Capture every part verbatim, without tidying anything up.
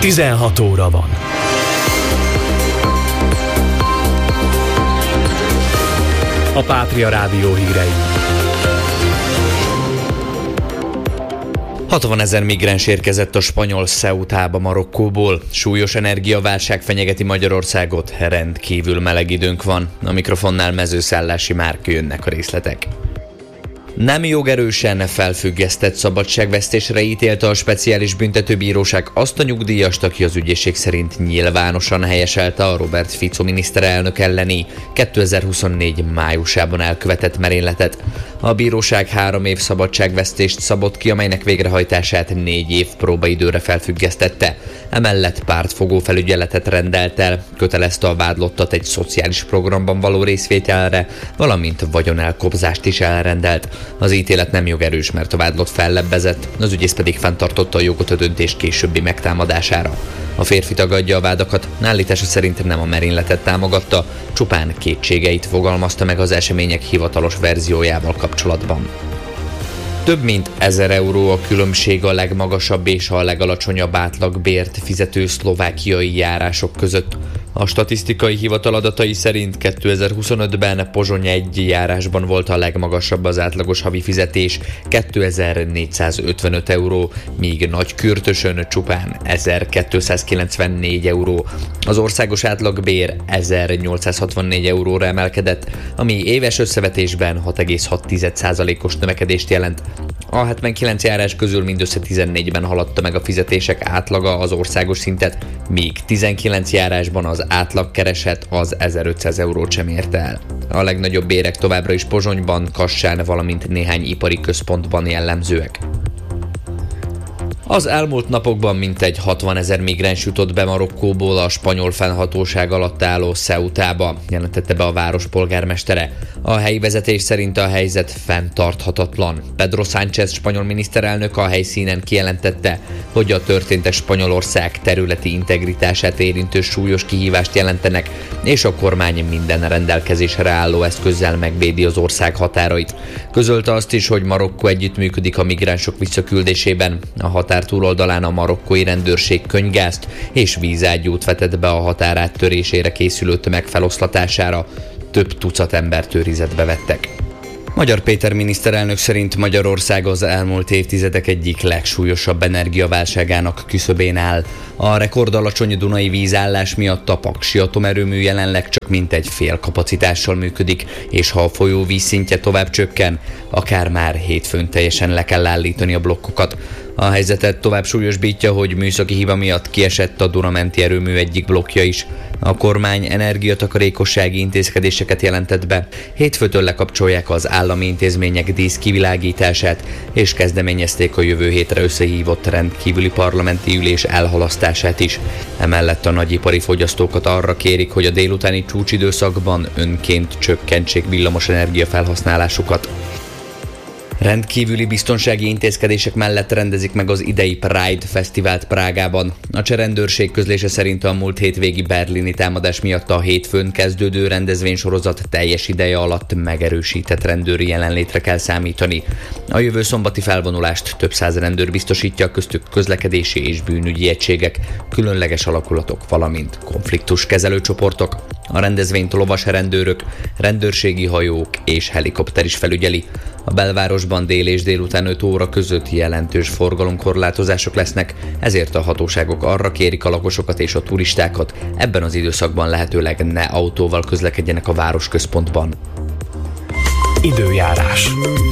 tizenhat óra van. A Pátria Rádió hírei. hatvanezer migráns érkezett a spanyol Ceutába Marokkóból. Súlyos energiaválság fenyegeti Magyarországot, rendkívül meleg időnk van. A mikrofonnál Mezőszállási Márk, jönnek a részletek. Nem jogerősen felfüggesztett szabadságvesztésre ítélte a speciális büntetőbíróság azt a nyugdíjast, aki az ügyészség szerint nyilvánosan helyeselte a Robert Fico miniszterelnök elleni kétezer-huszonnégy májusában elkövetett merényletet. A bíróság három év szabadságvesztést szabott ki, amelynek végrehajtását négy év próbaidőre felfüggesztette. Emellett pártfogó felügyeletet rendelt el, kötelezte a vádlottat egy szociális programban való részvételre, valamint vagyonelkobzást is elrendelt. Az ítélet nem jogerős, mert a vádlott fellebbezett, az ügyész pedig fenntartotta a jogot a döntés későbbi megtámadására. A férfi tagadja a vádakat, állítása szerint nem a merényletet támogatta, csupán kétségeit fogalmazta meg az események hivatalos verziójával kapcsolatban. Több mint ezer euró a különbség a legmagasabb és a legalacsonyabb átlagbért fizető szlovákiai járások között. A statisztikai hivatal adatai szerint kétezer-huszonötben Pozsony egy járásban volt a legmagasabb az átlagos havi fizetés, kétezer-négyszázötvenöt euró, míg Nagykürtösön csupán ezerkétszázkilencvennégy euró. Az országos átlagbér ezernyolcszázhatvannégy euróra emelkedett, ami éves összevetésben hat egész hat százalékos növekedést jelent. A hetvenkilenc járás közül mindössze tizennégyben haladta meg a fizetések átlaga az országos szintet, míg tizenkilenc járásban az átlagkereset az ezerötszáz eurót sem érte el. A legnagyobb bérek továbbra is Pozsonyban, Kassán, valamint néhány ipari központban jellemzőek. Az elmúlt napokban mintegy hatvanezer migráns jutott be Marokkóból a spanyol fennhatóság alatt álló Ceutába, jelentette be a város polgármestere. A helyi vezetés szerint a helyzet fenntarthatatlan. Pedro Sánchez spanyol miniszterelnök a helyszínen kijelentette, hogy a történtek Spanyolország területi integritását érintő súlyos kihívást jelentenek, és a kormány minden rendelkezésre álló eszközzel megvédi az ország határait. Közölte azt is, hogy Marokkó együttműködik a migránsok visszaküldésében. A határ túloldalán a marokkói rendőrség könyvgázt és vízágyút vetett be a határ áttörésére készülő tömeg feloszlatására. Több tucat embert őrizetbe vettek. Magyar Péter miniszterelnök szerint Magyarország az elmúlt évtizedek egyik legsúlyosabb energiaválságának küszöbén áll. A rekordalacsony dunai vízállás miatt a paksi atomerőmű jelenleg csak mintegy fél kapacitással működik, és ha a folyó vízszintje tovább csökken, akár már hétfőn teljesen le kell állítani a blokkokat. A helyzetet tovább súlyosbítja, hogy műszaki hiba miatt kiesett a Duna-menti erőmű egyik blokkja is. A kormány energiatakarékossági intézkedéseket jelentett be. Hétfőtől lekapcsolják az állami intézmények díszkivilágítását, és kezdeményezték a jövő hétre összehívott rendkívüli parlamenti ülés elhalasztását is. Emellett a nagyipari fogyasztókat arra kérik, hogy a délutáni csúcsidőszakban önként csökkentsék villamosenergia felhasználásukat. Rendkívüli biztonsági intézkedések mellett rendezik meg az idei Pride Fesztivált Prágában. A cseh rendőrség közlése szerint a múlt hétvégi berlini támadás miatt a hétfőn kezdődő rendezvénysorozat teljes ideje alatt megerősített rendőri jelenlétre kell számítani. A jövő szombati felvonulást több száz rendőr biztosítja, köztük közlekedési és bűnügyi egységek, különleges alakulatok, valamint konfliktuskezelő csoportok. A rendezvényt lovas rendőrök, rendőrségi hajók és helikopter is felügyeli. A belvárosban dél és délután öt óra között jelentős forgalomkorlátozások lesznek, ezért a hatóságok arra kérik a lakosokat és a turistákat, ebben az időszakban lehetőleg ne autóval közlekedjenek a városközpontban. Időjárás.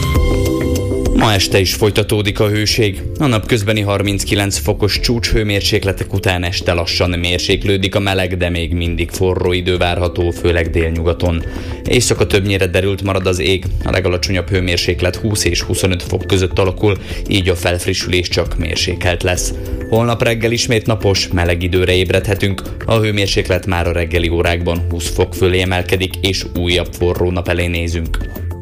Ma este is folytatódik a hőség. A napközbeni harminckilenc fokos csúcshőmérsékletek után este lassan mérséklődik a meleg, de még mindig forró idő várható, főleg délnyugaton. Éjszaka többnyire derült marad az ég, a legalacsonyabb hőmérséklet húsz és huszonöt fok között alakul, így a felfrissülés csak mérsékelt lesz. Holnap reggel ismét napos, meleg időre ébredhetünk, a hőmérséklet már a reggeli órákban húsz fok fölé emelkedik, és újabb forró nap elé nézünk.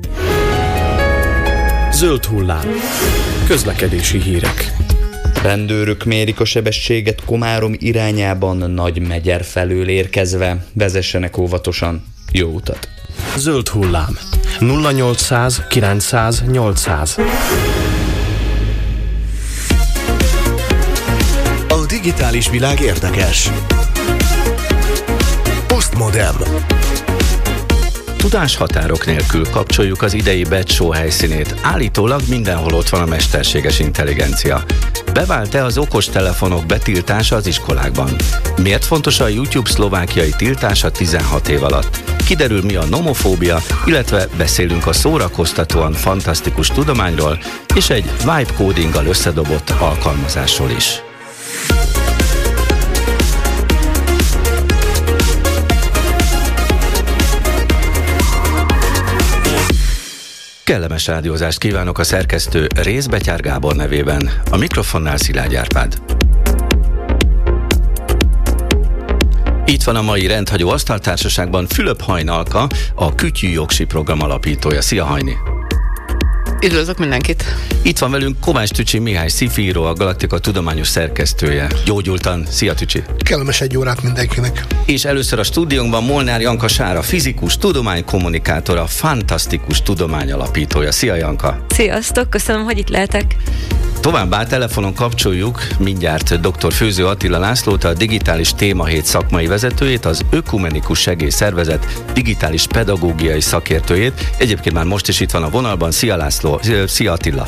Zöld hullám. Közlekedési hírek. Rendőrök mérik a sebességet Komárom irányában Nagymegyer felől érkezve. Vezessenek óvatosan. Jó utat! Zöld hullám. nulla nyolcszáz kilencszáz nyolcszáz. A digitális világ érdekes. Postmodem. Tudás határok nélkül kapcsoljuk az idei Bed Show helyszínét. Állítólag mindenhol ott van a mesterséges intelligencia. Bevált-e az okostelefonok betiltása az iskolákban? Miért fontos a YouTube szlovákiai tiltása tizenhat év alatt? Kiderül, mi a nomofóbia, illetve beszélünk a szórakoztatóan fantasztikus tudományról és egy vibe codinggal összedobott alkalmazásról is. Kellemes rádiózást kívánok a szerkesztő Rész Betyár Gábor nevében, a mikrofonnál Szilágy Árpád. Itt van a mai rendhagyó asztaltársaságban Fülöp Hajnalka, a Kütyű Jogsi program alapítója. Szia, Hajni! Üdvözlök mindenkit! Itt van velünk Kovács Tücsi Mihály szifíró, a Galaktika tudományos szerkesztője. Gyógyultan. Szia, Tücsi! Kellemes egy órát mindenkinek! És először a stúdiónkban Molnár Janka Sára, fizikus, tudománykommunikátor, a Fantasztikus tudomány alapítója. Szia, Janka! Sziasztok, köszönöm, hogy itt lehetek. Továbbá telefonon kapcsoljuk mindjárt dr. Főző Attila Lászlót, a Digitális Témahét szakmai vezetőjét, az Ökumenikus Segélyszervezet digitális pedagógiai szakértőjét. Egyébként már most is itt van a vonalban. Szia, László! Szia, Attila!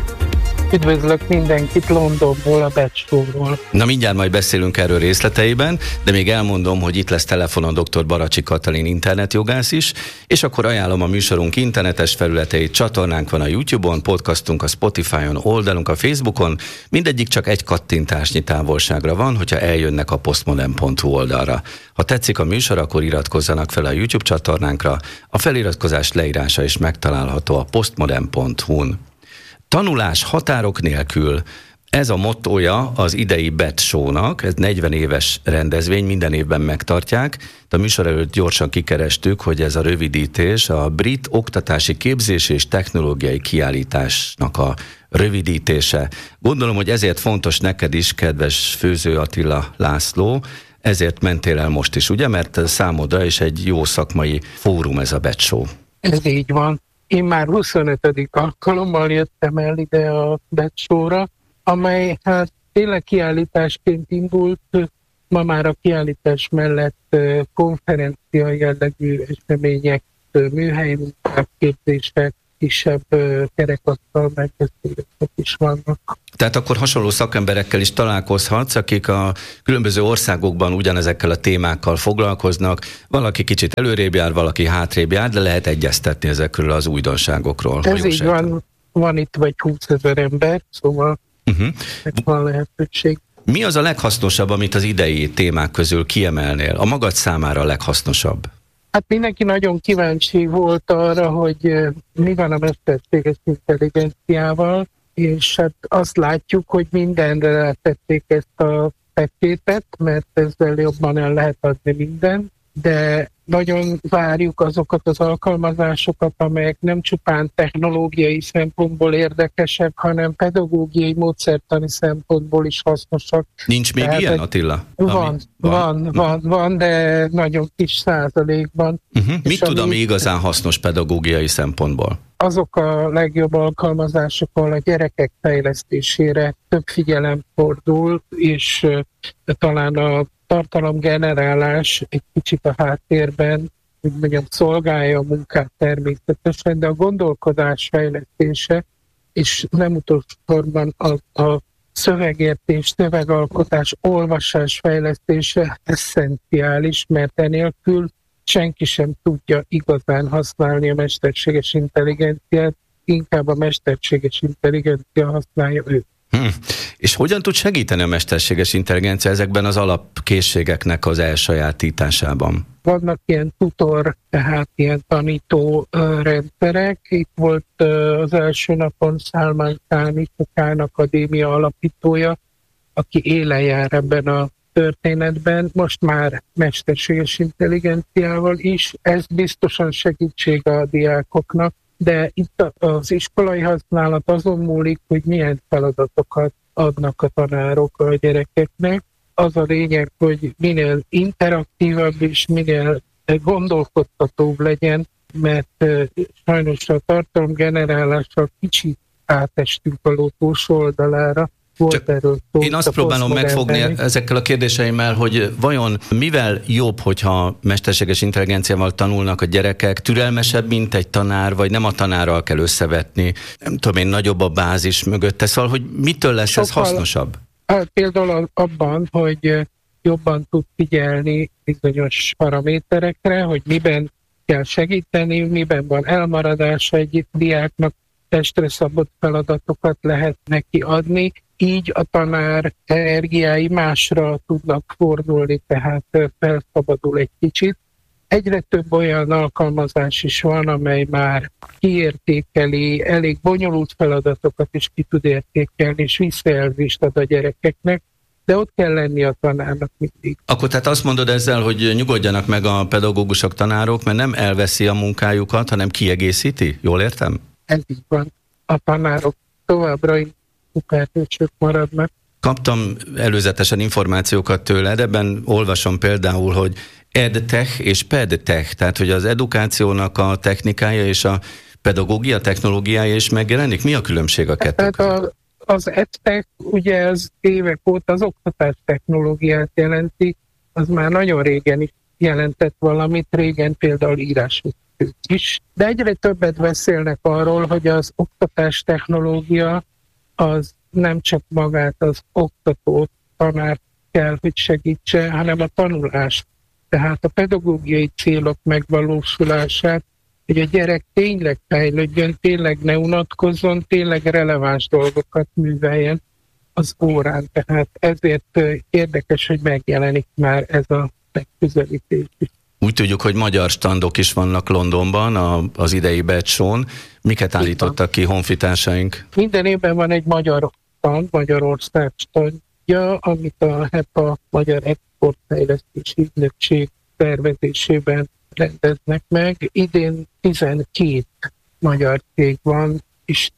Üdvözlök mindenkit Londonból, a Bed Show-ról. Na, mindjárt majd beszélünk erről részleteiben, de még elmondom, hogy itt lesz telefonon dr. Baracsi Katalin internetjogász is, és akkor ajánlom a műsorunk internetes felületeit, csatornánk van a YouTube-on, podcastunk a Spotify-on, oldalunk a Facebookon, mindegyik csak egy kattintásnyi távolságra van, hogyha eljönnek a postmodem pont hu oldalra. Ha tetszik a műsor, akkor iratkozzanak fel a YouTube csatornánkra, a feliratkozás leírása is megtalálható a postmodem pont hu-n. Tanulás határok nélkül. Ez a mottója az idei Bed Show-nak, ez negyven éves rendezvény, minden évben megtartják. De a műsor előtt gyorsan kikerestük, hogy ez a rövidítés a Brit Oktatási Képzés és Technológiai Kiállításnak a rövidítése. Gondolom, hogy ezért fontos neked is, kedves Főző Attila László, ezért mentél el most is, ugye? Mert számodra is egy jó szakmai fórum ez a Bed Show. Ez így van. Én már huszonötödik alkalommal jöttem el ide a Bed Show-ra, amely hát tényleg kiállításként indult, ma már a kiállítás mellett konferencia jellegű események, műhelyi munkák, képzések, kisebb kerekasztal megbeszélések is vannak. Tehát akkor hasonló szakemberekkel is találkozhatsz, akik a különböző országokban ugyanezekkel a témákkal foglalkoznak. Valaki kicsit előrébb jár, valaki hátrébb jár, de lehet egyeztetni ezekről az újdonságokról. Ez így van, van itt vagy húszezer ember, szóval uh-huh. van lehetőség. Mi az a leghasznosabb, amit az idei témák közül kiemelnél? A magad számára a leghasznosabb? Hát mindenki nagyon kíváncsi volt arra, hogy mi van a mesterséges intelligenciával, és hát azt látjuk, hogy mindenre letették ezt a pecsétet, mert ezzel jobban el lehet adni minden, de nagyon várjuk azokat az alkalmazásokat, amelyek nem csupán technológiai szempontból érdekesek, hanem pedagógiai, módszertani szempontból is hasznosak. Nincs még Tehát ilyen, Attila? Van, van, van, van, van, de nagyon kis százalékban. Uh-huh. Mit tud, ami igazán hasznos pedagógiai szempontból? Azok a legjobb alkalmazások, ahol a gyerekek fejlesztésére több figyelem fordul, és uh, talán a tartalomgenerálás egy kicsit a háttérben, úgy mondjam, szolgálja a munkát természetesen, de a gondolkodás fejlesztése, és nem utolsó sorban a, a szövegértés, szövegalkotás, olvasás fejlesztése esszenciális, mert enélkül senki sem tudja igazán használni a mesterséges intelligenciát, inkább a mesterséges intelligencia használja őt. Hm. És hogyan tud segíteni a mesterséges intelligencia ezekben az alapkészségeknek az elsajátításában? Vannak ilyen tutor, tehát ilyen tanító uh, rendszerek. Itt volt uh, az első napon Salman Khan is, a Khan Akadémia alapítója, aki élen jár ebben a történetben, most már mesterséges intelligenciával is. Ez biztosan segítség a diákoknak, de itt az iskolai használat azon múlik, hogy milyen feladatokat adnak a tanárok a gyerekeknek. Az a lényeg, hogy minél interaktívabb és minél gondolkodtatóbb legyen, mert sajnos a tartalomgenerálással kicsit átestünk a ló túlsó oldalára, volt Csak erről szó. Én azt próbálom megfogni ezekkel a kérdéseimmel, hogy vajon mivel jobb, hogyha mesterséges intelligenciával tanulnak a gyerekek, türelmesebb, mint egy tanár, vagy nem a tanárral kell összevetni, nem tudom én, nagyobb a bázis mögötte, szóval, hogy mitől lesz Sokkal, ez hasznosabb? Például abban, hogy jobban tud figyelni bizonyos paraméterekre, hogy miben kell segíteni, miben van elmaradása egy diáknak, testre szabott feladatokat lehet neki adni, így a tanár energiái másra tudnak fordulni, tehát felszabadul egy kicsit. Egyre több olyan alkalmazás is van, amely már kiértékeli, elég bonyolult feladatokat is ki tud értékelni, és visszajelzést ad a gyerekeknek, de ott kell lenni a tanárnak mindig. Akkor tehát azt mondod ezzel, hogy nyugodjanak meg a pedagógusok, tanárok, mert nem elveszi a munkájukat, hanem kiegészíti? Jól értem? Ez így van. A tanárok továbbra is szuperhősök maradnak. Kaptam előzetesen információkat tőled, ebben olvasom például, hogy edtech és pedtech, tehát hogy az edukációnak a technikája és a pedagógia technológiája is megjelenik. Mi a különbség a kettő között? Az edtech, ugye az évek óta az oktatás technológiát jelenti, az már nagyon régen is jelentett valamit, régen például írások is, de egyre többet beszélnek arról, hogy az oktatás technológia az nem csak magát az oktatót, tanárt kell, hogy segítse, hanem a tanulást, tehát a pedagógiai célok megvalósulását, hogy a gyerek tényleg fejlődjön, tényleg ne unatkozzon, tényleg releváns dolgokat műveljen az órán. Tehát ezért érdekes, hogy megjelenik már ez a megközelítés is. Úgy tudjuk, hogy magyar standok is vannak Londonban, a, az idei Becsón. Miket állítottak ki honfitársaink? Minden évben van egy magyar stand, Magyarország standja, amit a HEPA, Magyar Exportfejlesztési Ügynökség szervezésében rendeznek meg. Idén tizenkét magyar cég van, és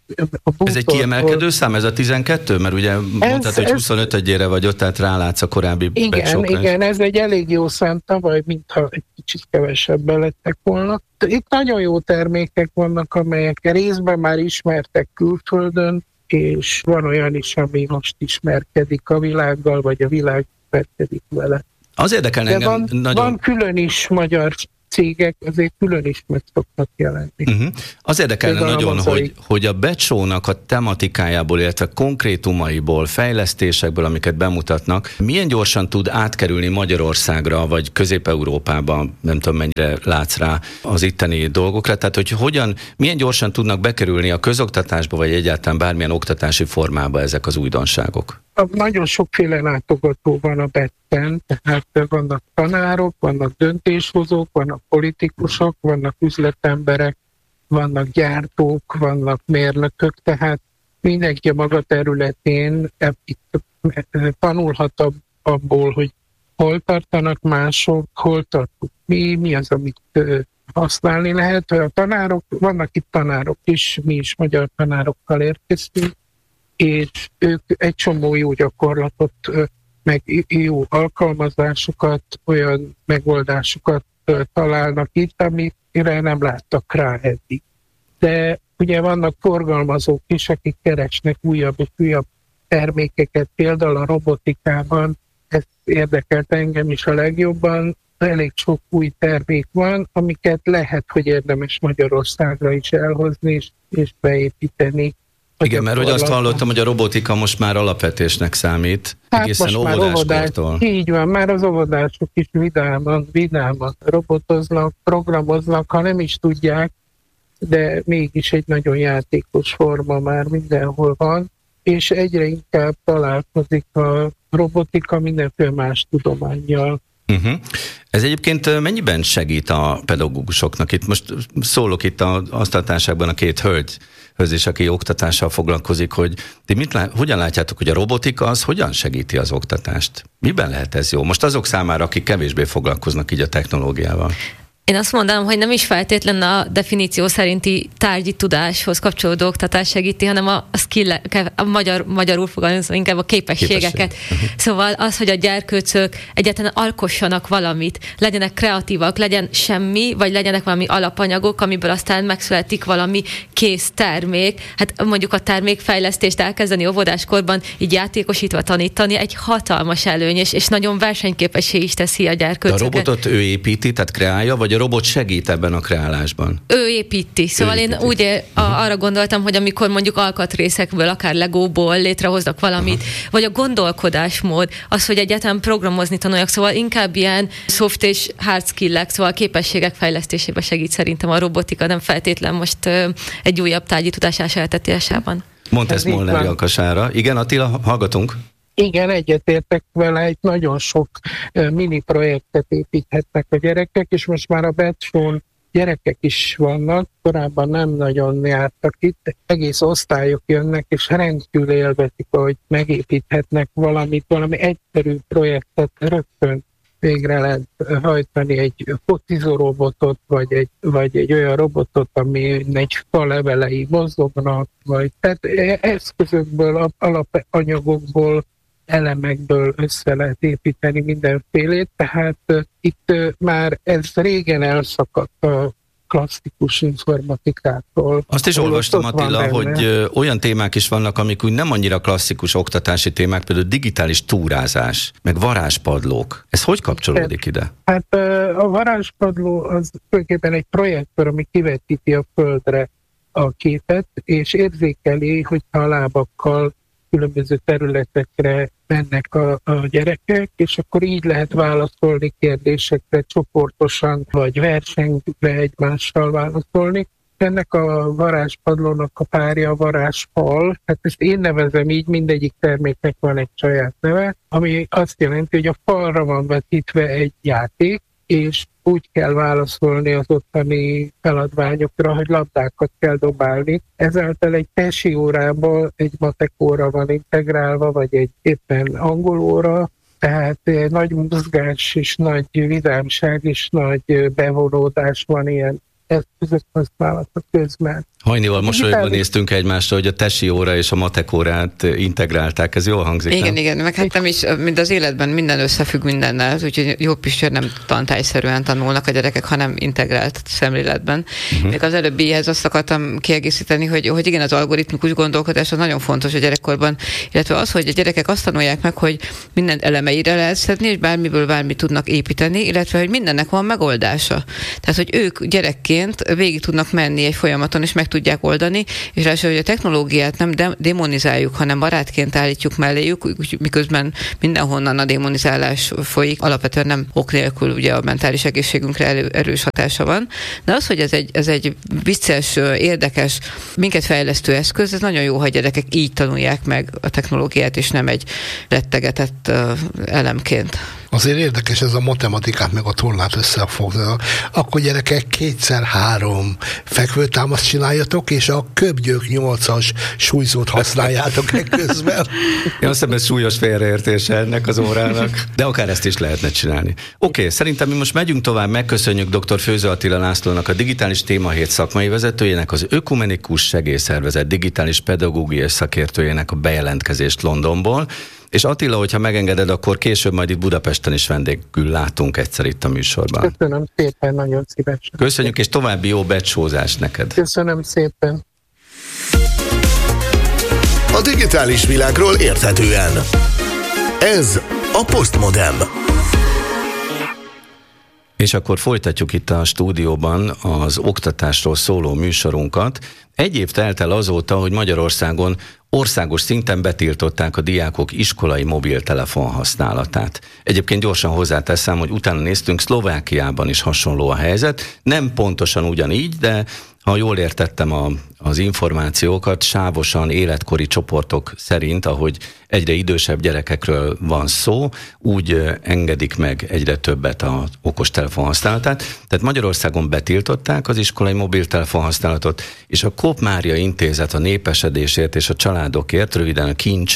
a ez egy kiemelkedő szám, ez a tizenkettő? Mert ugye mondtad, hogy huszonötödjére vagy ott, tehát rálátsz a korábbi igen, becsókra. Igen, ez egy elég jó szám, tavaly, mintha egy kicsit kevesebben lettek volna. Itt nagyon jó termékek vannak, amelyek részben már ismertek külföldön, és van olyan is, ami most ismerkedik a világgal, vagy a világ ismerkedik vele. Az érdekel engem van, nagyon... van külön is magyar cégek, azért külön is meg szoktak jelenni. Uh-huh. Az érdekelne nagyon, hogy, hogy a Becsónak a tematikájából, illetve konkrétumaiból, fejlesztésekből, amiket bemutatnak, milyen gyorsan tud átkerülni Magyarországra, vagy Közép-Európába, nem tudom mennyire látsz rá az itteni dolgokra, tehát hogy hogyan, milyen gyorsan tudnak bekerülni a közoktatásba, vagy egyáltalán bármilyen oktatási formába ezek az újdonságok? Nagyon sokféle látogató van a Betten, tehát vannak tanárok, vannak döntéshozók, vannak politikusok, vannak üzletemberek, vannak gyártók, vannak mérnökök, tehát mindenki a maga területén tanulhat abból, hogy hol tartanak mások, hol tartunk mi, mi az, amit használni lehet. A tanárok, vannak itt tanárok is, mi is magyar tanárokkal érkeztünk, és ők egy csomó jó gyakorlatot, meg jó alkalmazásokat, olyan megoldásokat találnak itt, amire nem láttak rá eddig. De ugye vannak forgalmazók is, akik keresnek újabb és újabb termékeket, például a robotikában, ez érdekelt engem is a legjobban, elég sok új termék van, amiket lehet, hogy érdemes Magyarországra is elhozni és, és beépíteni. Igen, mert hogy azt hallottam, hogy a robotika most már alapvetésnek számít, hát egészen óvodáskortól. Így van, már az óvodások is vidáman, vidáman robotoznak, programoznak, ha nem is tudják, de mégis egy nagyon játékos forma már mindenhol van, és egyre inkább találkozik a robotika mindenféle más tudománnyal. Uh-huh. Ez egyébként mennyiben segít a pedagógusoknak? Itt most szólok itt az asztaltárságban a két hölgyhöz is, aki oktatással foglalkozik, hogy ti mit lát, hogyan látjátok, hogy a robotika az hogyan segíti az oktatást? Miben lehet ez jó? Most azok számára, akik kevésbé foglalkoznak így a technológiával. Én azt mondanám, hogy nem is feltétlen a definíció szerinti tárgyi tudáshoz kapcsolódó oktatás segíti, hanem a, a skill, a magyar, magyarul fogalmazva inkább a képességeket. Képesség. Szóval az, hogy a gyerkőcök egyáltalán alkossanak valamit, legyenek kreatívak, legyen semmi, vagy legyenek valami alapanyagok, amiből aztán megszületik valami kész termék. Hát mondjuk a termékfejlesztést elkezdeni óvodáskorban így játékosítva tanítani egy hatalmas előny, és, és nagyon versenyképessé is teszi a gyerkőcöket. De a robotot ő építi, tehát kreálja, vagy a robot segít ebben a kreálásban? Ő építi. Szóval ő építi. Én úgy a, arra gondoltam, hogy amikor mondjuk alkatrészekből, akár legóból létrehoznak valamit, uh-huh. vagy a gondolkodásmód, az, hogy egyáltalán programozni tanuljak, szóval inkább ilyen soft és hard skillek, szóval képességek fejlesztésébe segít szerintem a robotika, nem feltétlen most uh, egy újabb tárgyi tudás elsajátításában. Mondta ezt Molnár Jankasára. Igen, Attila, hallgatunk. Igen, egyetértek vele, egy nagyon sok uh, mini projektet építhetnek a gyerekek, és most már a Betson gyerekek is vannak, korábban nem nagyon jártak itt, egész osztályok jönnek, és rendkívül élvezik, hogy megépíthetnek valamit, valami egyszerű projektet rögtön végre lehet hajtani, egy focizó robotot, vagy egy, vagy egy olyan robotot, ami egy fa levelei mozognak, vagy tehát eszközökből, alapanyagokból, elemekből össze lehet építeni mindenfélét, tehát uh, itt uh, már ez régen elszakadt a klasszikus informatikától. Azt is olvastam, Attila, hogy uh, olyan témák is vannak, amik úgy nem annyira klasszikus oktatási témák, például digitális túrázás, meg varázspadlók. Ez hogy kapcsolódik ide? Hát uh, a varázspadló az tulajdonképpen egy projektor, ami kivetíti a földre a képet, és érzékeli, hogyha a lábakkal különböző területekre mennek a, a gyerekek, és akkor így lehet válaszolni kérdésekre csoportosan, vagy versenybe egymással válaszolni. Ennek a varázspadlónak a párja a varázsfal, hát ezt én nevezem így, mindegyik terméknek van egy saját neve, ami azt jelenti, hogy a falra van vetítve egy játék, és úgy kell válaszolni az ottani feladványokra, hogy labdákat kell dobálni. Ezáltal egy tesi órából egy matek óra van integrálva, vagy egy éppen angol óra, tehát nagy mozgás és nagy vidámság és nagy bevonódás van ilyen eszközök használata közben. Hajnival mosolyogva néztünk egymásra, hogy a tesi óra és a matek órát integrálták. Ez jól hangzik, igen, nem? Igen, meg hát nem is, mind az életben minden összefügg mindennel, úgyhogy jobb is, hogy nem tantárgyszerűen tanulnak a gyerekek, hanem integrált szemléletben. Uh-huh. Még az előbbihez azt akartam kiegészíteni, hogy, hogy igen, az algoritmikus gondolkodás az nagyon fontos a gyerekkorban, illetve az, hogy a gyerekek azt tanulják meg, hogy minden elemeire lehet szedni, és bármiből bármit tudnak építeni, illetve hogy mindennek van megoldása. Tehát, hogy ők gyerekként végig tudnak menni egy folyamaton, és meg tudják oldani, és ráadásul, hogy a technológiát nem de- demonizáljuk, hanem barátként állítjuk melléjük, miközben mindenhonnan a demonizálás folyik, alapvetően nem ok nélkül ugye a mentális egészségünkre elő, erős hatása van, de az, hogy ez egy, ez egy vicces, érdekes, minket fejlesztő eszköz, ez nagyon jó, hogy gyerekek így tanulják meg a technológiát, és nem egy rettegetett uh, elemként. Azért érdekes ez a matematikát meg a tornát összefogni. Akkor gyerekek kétszer három fekvőtámaszt csináljatok, és a köbgyök nyolcas súlyzót használjátok ekközben. Én azt hiszem, ez súlyos félreértése ennek az órának, de akár ezt is lehetne csinálni. Oké, okay, szerintem mi most megyünk tovább, megköszönjük dr. Főző Attila Lászlónak, a Digitális Témahét szakmai vezetőjének, az Ökumenikus Segélyszervezet digitális pedagógiai szakértőjének a bejelentkezést Londonból. És Attila, hogyha megengeded, akkor később majd itt Budapesten is vendégül látunk egyszer itt a műsorban. Köszönöm szépen, nagyon szívesen. Köszönjük, és további jó becsózást neked. Köszönöm szépen. A digitális világról érthetően. Ez a Postmodem. És akkor folytatjuk itt a stúdióban az oktatásról szóló műsorunkat. Egy év telt el azóta, hogy Magyarországon országos szinten betiltották a diákok iskolai mobiltelefon használatát. Egyébként gyorsan hozzáteszem, hogy utána néztünk, Szlovákiában is hasonló a helyzet. Nem pontosan ugyanígy, de ha jól értettem a, az információkat, sávosan életkori csoportok szerint, ahogy egyre idősebb gyerekekről van szó, úgy engedik meg egyre többet az okostelefon használatát. Tehát Magyarországon betiltották az iskolai mobiltelefon használatot, és a Kopp Mária Intézet a népesedésért és a családokért, röviden a Kincs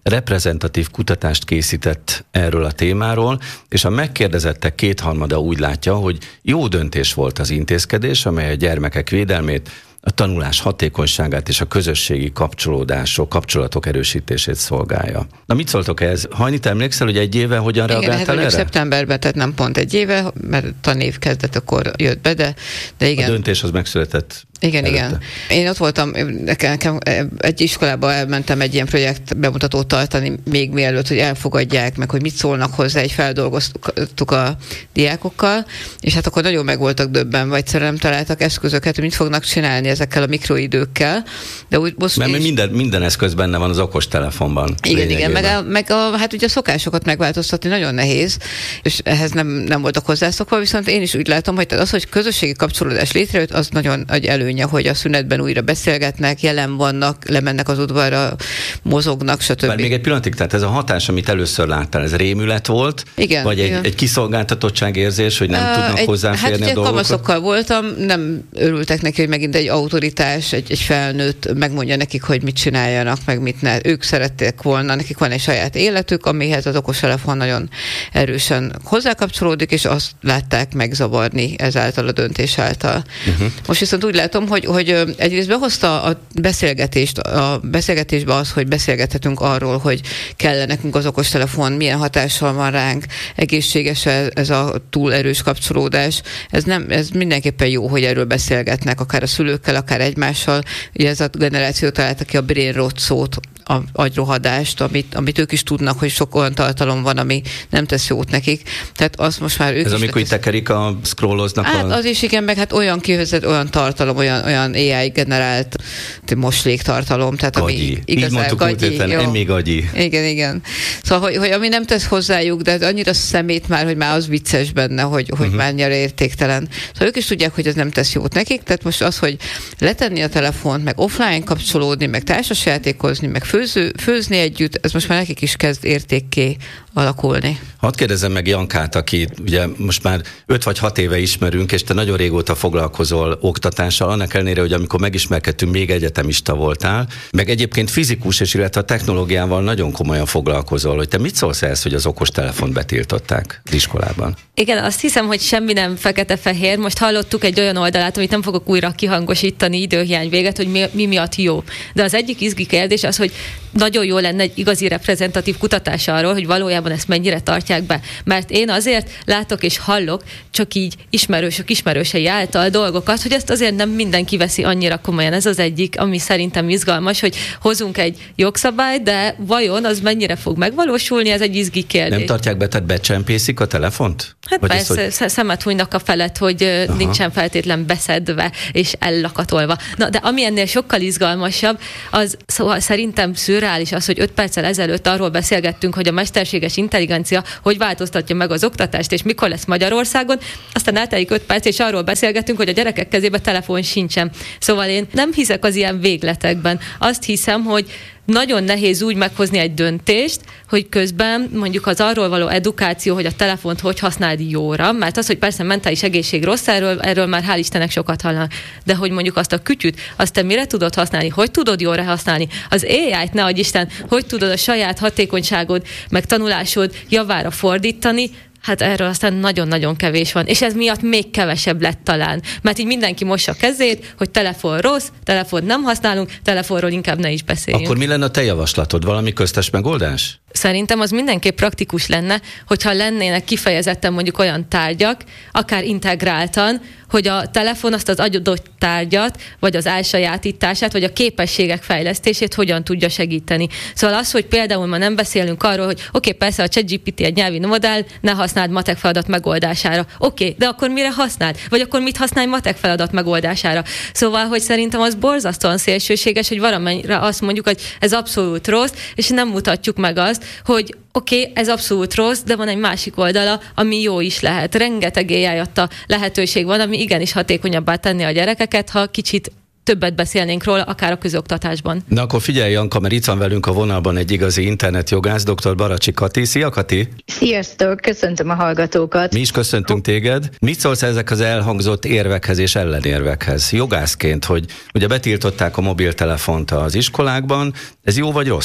reprezentatív kutatást készített erről a témáról, és a megkérdezettek kétharmada úgy látja, hogy jó döntés volt az intézkedés, amely a gyermekek védelmét, a tanulás hatékonyságát és a közösségi kapcsolódások, kapcsolatok erősítését szolgálja. Na mit szóltok ehhez? Hajni, te emlékszel, hogy egy éve hogyan reagáltál erre? Szeptemberben, tehát nem pont egy éve, mert tanév kezdetekor jött be, de, de igen. A döntés az megszületett. Igen, előtte. igen. Én ott voltam, nekem egy iskolába elmentem egy ilyen projekt bemutatót tartani, még mielőtt, hogy elfogadják meg, hogy mit szólnak hozzá, egy feldolgoztuk a diákokkal, és hát akkor nagyon meg voltak döbbenve, egyszerűen nem találtak eszközöket, hogy mit fognak csinálni ezekkel a mikroidőkkel. De úgy, most Mert is... minden, minden eszköz benne van az okostelefonban. Igen, igen, meg, a, meg a, hát ugye a szokásokat megváltoztatni nagyon nehéz, és ehhez nem, nem voltak hozzászokva, viszont én is úgy látom, hogy az, hogy közösségi kapcsolódás létrejött, az nagyon egy előny, hogy a szünetben újra beszélgetnek, jelen vannak, lemennek az udvarra, mozognak, stb. Bár még egy pillanatig, tehát ez a hatás, amit először láttál, ez rémület volt? Igen. Vagy igen. egy, egy kiszolgáltatottságérzés, hogy nem uh, tudnak egy, hozzáférni hát, a dolgokhoz? Hát kamaszokkal voltam, nem örültek neki, hogy megint egy autoritás, egy, egy felnőtt megmondja nekik, hogy mit csináljanak, meg mit ne. Ők szerették volna, nekik van egy saját életük, amihez az okostelefon nagyon erősen hozzákapcsolódik, és azt látták megzavarni ezáltal a döntés által. Uh-huh. Most viszont úgy látom, Hogy, hogy egyrészt behozta a beszélgetést, a beszélgetésbe az, hogy beszélgethetünk arról, hogy kell nekünk az okostelefon, milyen hatással van ránk, egészséges ez a túl erős kapcsolódás. Ez, nem, ez mindenképpen jó, hogy erről beszélgetnek, akár a szülőkkel, akár egymással. Ugye ez a generáció találta ki a brain rot szót, a agyrohadást, amit, amit ők is tudnak, hogy sok olyan tartalom van, ami nem tesz jót nekik. Tehát azt most már ők Ez is amikor itt tekerik, a scrolloznak? Hát a... az is igen, meg hát olyan kihozett, olyan tartalom, olyan, olyan á i generált mosléktartalom, tehát gagyi. ami igazán Így mondtuk gagyi. Úgy még gagyi. Igen, igen. Szóval, hogy, hogy ami nem tesz hozzájuk, de annyira szemét már, hogy már az vicces benne, hogy, hogy uh-huh. már annyira értéktelen. Szóval ők is tudják, hogy ez nem tesz jót nekik, tehát most az, hogy letenni a telefont, meg offline kapcsolódni, meg társasjátékozni, meg főző, főzni együtt, ez most már nekik is kezd értékké alakulni. Hadd kérdezzem meg Jankát, aki ugye most már öt vagy hat éve ismerünk, és te nagyon régóta foglalkozol oktatással, annak ellenére, hogy amikor megismerkedtünk, még egyetemista voltál, meg egyébként fizikus, és illetve a technológiával nagyon komolyan foglalkozol, hogy te mit szólsz ehhez, hogy az okostelefont betiltották az iskolában? Igen, azt hiszem, hogy semmi nem fekete-fehér. Most hallottuk egy olyan oldalát, amit nem fogok újra kihangosítani időhiány véget, hogy mi, mi miatt jó. De az egyik izgi kérdés az, hogy nagyon jó lenne egy igazi reprezentatív kutatás arról, hogy valójában ezt mennyire tartják be. Mert én azért látok és hallok, csak így ismerősök ismerősei által dolgokat, hogy ezt azért nem mindenki veszi annyira komolyan. Ez az egyik, ami szerintem izgalmas, hogy hozunk egy jogszabályt, de vajon az mennyire fog megvalósulni, ez egy izgi kérdés. Nem tartják be, tehát becsempészik a telefont? Hát vagy persze, ez, hogy... szemet hunynak a felett, hogy Aha. nincsen feltétlen beszedve és ellakatolva. Na, de ami ennél sokkal izgalmasabb, az szóval szerintem szürreális az, hogy öt perccel ezelőtt arról beszélgettünk, hogy a mesterséges intelligencia hogy változtatja meg az oktatást, és mikor lesz Magyarországon, aztán eltelik öt perc, és arról beszélgetünk, hogy a gyerekek kezébe telefon sincsen. Szóval én nem hiszek az ilyen végletekben. Azt hiszem, hogy nagyon nehéz úgy meghozni egy döntést, hogy közben mondjuk az arról való edukáció, hogy a telefont hogy használd jóra, mert az, hogy persze mentális egészség rossz, erről, erről már hál' Istennek sokat hallanak, de hogy mondjuk azt a kütyüt, azt te mire tudod használni, hogy tudod jóra használni, az á í-t ne adj Isten, hogy tudod a saját hatékonyságod, meg tanulásod javára fordítani, hát erről aztán nagyon-nagyon kevés van, és ez miatt még kevesebb lett talán. Mert így mindenki mossa a kezét, hogy telefon rossz, telefon nem használunk, telefonról inkább ne is beszéljünk. Akkor mi lenne a te javaslatod? Valami köztes megoldás? Szerintem az mindenképp praktikus lenne, hogyha lennének kifejezetten mondjuk olyan tárgyak, akár integráltan, hogy a telefon azt az adott tárgyat, vagy az elsajátítását, vagy a képességek fejlesztését hogyan tudja segíteni. Szóval az, hogy például ma nem beszélünk arról, hogy oké, okay, persze a ChatGPT egy nyelvi modell, ne használd matek feladat megoldására. Oké, okay, de akkor mire használd? Vagy akkor mit használj matek feladat megoldására? Szóval, hogy szerintem az borzasztóan szélsőséges, hogy valamennyire azt mondjuk, hogy ez abszolút rossz, és nem mutatjuk meg azt, hogy oké, okay, ez abszolút rossz, de van egy másik oldala, ami jó is lehet. Rengeteg á i adta lehetőség van, ami igenis hatékonyabbá tenni a gyerekeket, ha kicsit többet beszélnénk róla, akár a közoktatásban. Na akkor figyelj, Janka, mert itt van velünk a vonalban egy igazi internetjogász, dr. Baracsi Kati. Szia, Kati! Sziasztok, köszöntöm a hallgatókat! Mi is köszöntünk téged. Mit szólsz ezek az elhangzott érvekhez és ellenérvekhez? Jogászként, hogy ugye betiltották a mobiltelefont az iskolákban, ez jó vagy rossz?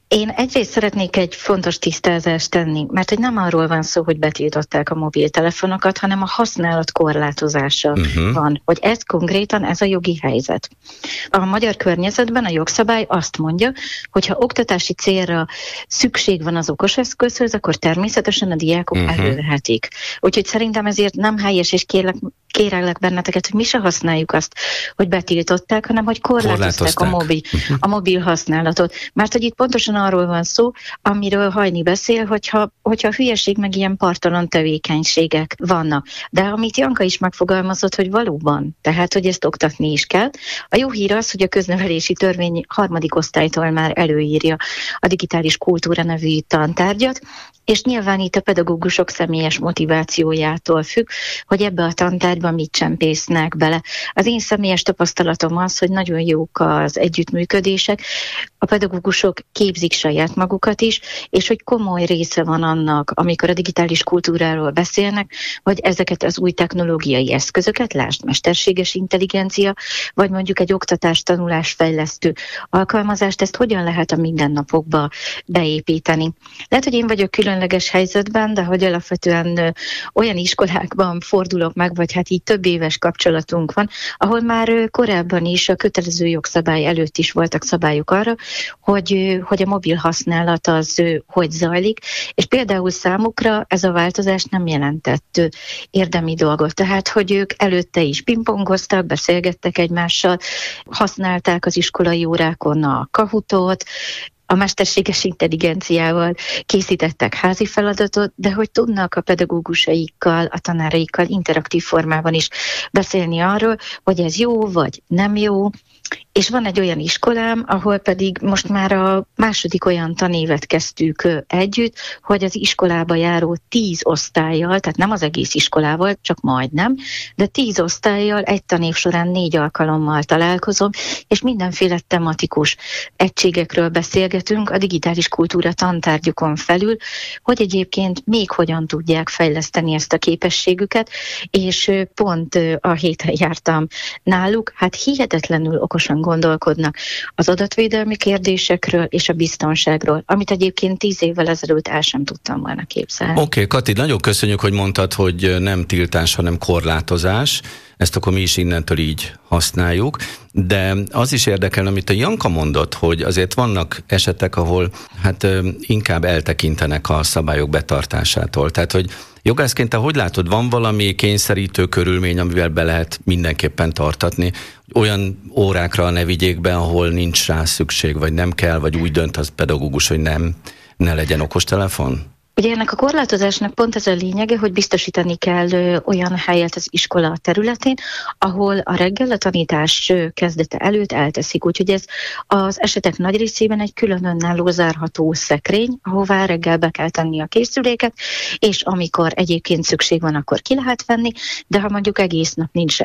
Én egyrészt szeretnék egy fontos tisztázást tenni, mert hogy nem arról van szó, hogy betiltották a mobiltelefonokat, hanem a használat korlátozása uh-huh. van, hogy ez konkrétan ez a jogi helyzet. A magyar környezetben a jogszabály azt mondja, hogy ha oktatási célra szükség van az okos eszközhöz, akkor természetesen a diákok uh-huh. elővehetik. Úgyhogy szerintem ezért nem helyes, és kérlek, kérlek benneteket, hogy mi se használjuk azt, hogy betiltották, hanem hogy korlátozták a mobil, uh-huh. a mobil használatot. Mert hogy itt pontosan arról van szó, amiről Hajni beszél, hogyha, hogyha hülyeség meg ilyen partalan tevékenységek vannak. De amit Janka is megfogalmazott, hogy valóban, tehát, hogy ezt oktatni is kell. A jó hír az, hogy a köznevelési törvény harmadik osztálytól már előírja a digitális kultúra nevű tantárgyat, és nyilván itt a pedagógusok személyes motivációjától függ, hogy ebbe a tantárgyba mit csempésznek bele. Az én személyes tapasztalatom az, hogy nagyon jók az együttműködések, a pedagógusok képzik saját magukat is, és hogy komoly része van annak, amikor a digitális kultúráról beszélnek, hogy ezeket az új technológiai eszközöket, lásd mesterséges intelligencia, vagy mondjuk egy oktatás-tanulás fejlesztő alkalmazást, ezt hogyan lehet a mindennapokba beépíteni. Lehet, hogy én vagyok különleges helyzetben, de hogy alapvetően olyan iskolákban fordulok meg, vagy hát így több éves kapcsolatunk van, ahol már korábban is a kötelező jogszabály előtt is voltak szabályok arra, hogy, hogy a mobil használat az hogy zajlik, és például számukra ez a változás nem jelentett érdemi dolgot. Tehát, hogy ők előtte is pingpongoztak, beszélgettek egymással, használták az iskolai órákon a Kahootot, a mesterséges intelligenciával készítettek házi feladatot, de hogy tudnak a pedagógusaikkal, a tanáraikkal interaktív formában is beszélni arról, hogy ez jó vagy nem jó. És van egy olyan iskolám, ahol pedig most már a második olyan tanévet kezdtük együtt, hogy az iskolába járó tíz osztályjal, tehát nem az egész iskolával, csak majdnem, de tíz osztályjal egy tanév során négy alkalommal találkozom, és mindenféle tematikus egységekről beszélgetünk a digitális kultúra tantárgyukon felül, hogy egyébként még hogyan tudják fejleszteni ezt a képességüket, és pont a héten jártam náluk, hát hihetetlenül okosan gondolkodnak az adatvédelmi kérdésekről és a biztonságról, amit egyébként tíz évvel ezelőtt el sem tudtam volna képzelni. Oké, okay, Kati, nagyon köszönjük, hogy mondtad, hogy nem tiltás, hanem korlátozás. Ezt akkor mi is innentől így használjuk, de az is érdekel, amit a Janka mondott, hogy azért vannak esetek, ahol hát inkább eltekintenek a szabályok betartásától. Tehát, hogy jogászként te hogy látod, van valami kényszerítő körülmény, amivel be lehet mindenképpen tartatni? Olyan órákra ne vigyék be, ahol nincs rá szükség, vagy nem kell, vagy úgy dönt az pedagógus, hogy nem, ne legyen okostelefon? Ugye ennek a korlátozásnak pont ez a lényege, hogy biztosítani kell ö, olyan helyet az iskola területén, ahol a reggel a tanítás ö, kezdete előtt elteszik. Úgyhogy ez az esetek nagy részében egy külön önálló zárható szekrény, ahová reggel be kell tenni a készüléket, és amikor egyébként szükség van, akkor ki lehet venni, de ha mondjuk egész nap nincs